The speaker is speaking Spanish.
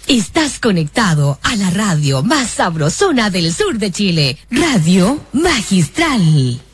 Estás conectado a la radio más sabrosona del sur de Chile, Radio Magistral.